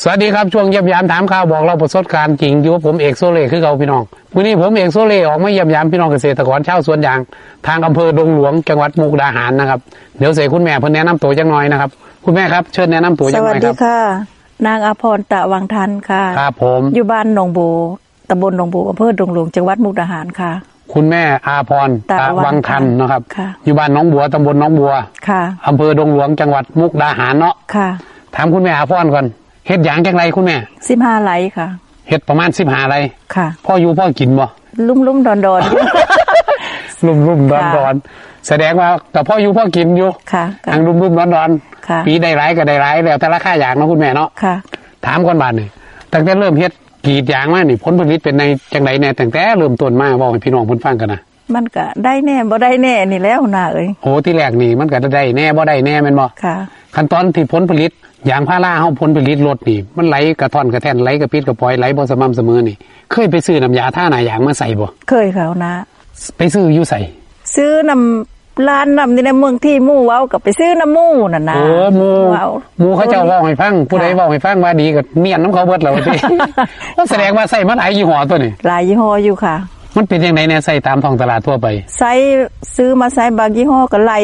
สวัสดีครับช่วงเยี่ยมยามถามข่าวบอกเราประสบการณ์จริงอยู่ผมเอกโซเล่คือเราพี่น้องวันนี้ผมเอกโซเล่ออกมาเยี่ยมยามพี่น้องเกษตรกรชาวสวนยางทางอำเภอดงหลวงจังหวัดมุกดาหารนะครับเดี๋ยวเสกคุณแม่เพิ่นแนะนำตัวจังหน่อยนะครับคุณแม่ครับเชิญแนะนำตัวจังหน่อยครับสวัสดีค่ะนางอาภรณ์ตะวังทันค่ะครับผมอยู่บ้านหนองบัวตำบลหนองบัวอำเภอดงหลวงจังหวัดมุกดาหารค่ะคุณแม่อาภรณ์ตะวังทันนะครับอยู่บ้านหนองบัวตำบลหนองบัวค่ะอำเภอดงหลวงจังหวัดมุกดาหารเนาะค่ะถามคุณแม่อาภรณ์ก่อนเฮ็ดหยังจังไรคุณแม่ 15 ไร่ค่ะเฮ็ดประมาณ15 ไร่ค่ะพ่ออยู่พ่อกินบ่ลุ่มๆดอนๆลุ่มๆดอนๆแสดงว่ากับพ่ออยู่พ่อกินอยู่ค่ะทางลุ่มๆดอนๆปีได้หลายก็ได้หลายแล้วแต่ราคาอย่างเนาะคุณแม่เนาะค่ะถามก่อนบาดนี่ตั้งแต่เริ่มเฮ็ดกรีดยางมานี่ผลผลิตเป็นในจังไดแน่ตั้งแต่เริ่มต้นมาบอกให้พี่น้องเพิ่นฟังกันนะมันก็ได้แน่บ่ได้แน่นี่แล้วน่าเอ้ยโอ้ที่แรกนี่มันก็ได้แน่บ่ได้แน่แม่นบ่ค่ะขั้นตอนที่ผลผลิตยางพาราเฮาผลผลิตลดนี่มันไหลกระท่อนกระแท่นไหลกระปิดกระปอยไหลบ่สม่ำเสมอนี่เคยไปซื้อน้ำยาท่าหน้ายางมาใส่บ่เคยเขานะไปซื้ออยู่ใส่ซื้อน้ำร้านน้ำนี่ในเมืองที่หมู่เว้ากับไปซื้อน้ำหมู่นั่นนะโอ้หมู่เขาเจ้าเว้าให้ฟังผู้ใดเว้าให้ฟังว่าดีก็เมียนน้ำเขาเบิดแล้วติว่าแสดงว่าใส่มาหลายยี่ห้อตัวนี่หลายยี่ห้ออยู่ค่ะมันเป็นจังได๋แน่ใส่ตามท้องตลาดทั่วไปใส่ซื้อมาใส่บางยี่ห้อก็ไหล